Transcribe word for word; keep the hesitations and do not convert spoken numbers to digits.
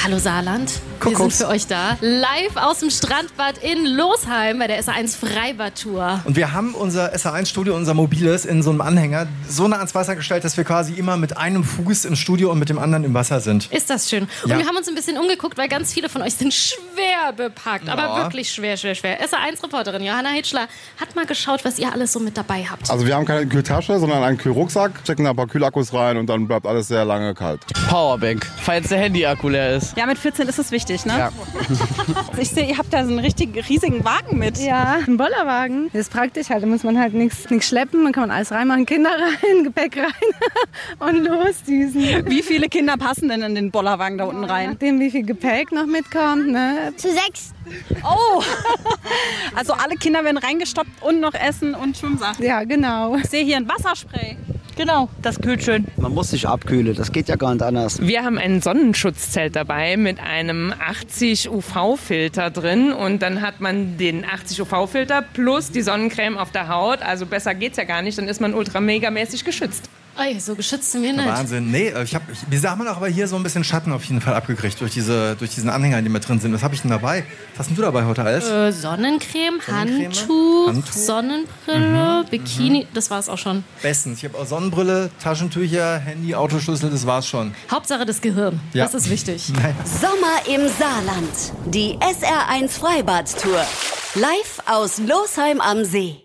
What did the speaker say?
Hallo Saarland, Kuckucks. wir sind für euch da. Live aus dem Strandbad in Losheim bei der S A eins Freibad-Tour. Und wir haben unser S A eins Studio, unser mobiles, in so einem Anhänger so nah ans Wasser gestellt, dass wir quasi immer mit einem Fuß im Studio und mit dem anderen im Wasser sind. Ist das schön. Und Ja. wir haben uns ein bisschen umgeguckt, weil ganz viele von euch sind schwer bepackt. Ja. Aber wirklich schwer, schwer, schwer. S A eins-Reporterin Johanna Hitschler hat mal geschaut, was ihr alles so mit dabei habt. Also wir haben keine Kühltasche, sondern einen Kühlrucksack, stecken da ein paar Kühlakkus rein und dann bleibt alles sehr lange kalt. Powerbank, falls der Handy-Akku leer ist. Ja, mit vierzehn ist es wichtig, ne? Ja. Ich sehe, ihr habt da so einen richtig riesigen Wagen mit. Ja, ein Bollerwagen. Das ist praktisch halt, da muss man halt nichts schleppen, man kann alles reinmachen, Kinder rein, Gepäck rein und losdüsen. Wie viele Kinder passen denn in den Bollerwagen da unten Je rein? nachdem, wie viel Gepäck noch mitkommt, ne? Zu sechs. Oh! Also alle Kinder werden reingestoppt und noch Essen und Schwimmsachen. Ja, genau. Ich sehe hier ein Wasserspray. Genau, das kühlt schön. Man muss sich abkühlen, das geht ja gar nicht anders. Wir haben ein Sonnenschutzzelt dabei mit einem achtzig U V-Filter drin und dann hat man den achtzig U V-Filter plus die Sonnencreme auf der Haut. Also besser geht's ja gar nicht, dann ist man ultra megamäßig geschützt. Ey, so geschützt sind wir nicht. Wahnsinn. Nee, ich hab, ich, wir haben aber hier so ein bisschen Schatten auf jeden Fall abgekriegt durch, diese, durch diesen Anhänger, die mit drin sind. Was habe ich denn dabei? Was hast denn du dabei heute alles? Äh, Sonnencreme, Sonnencreme, Handtuch, Handtuch. Sonnenbrille, Bikini, das war's auch schon. Bestens. Ich habe auch Sonnenbrille, Taschentücher, Handy, Autoschlüssel, das war's schon. Hauptsache das Gehirn, Ja. das ist wichtig. Sommer im Saarland. Die S R eins Freibad-Tour. Live aus Losheim am See.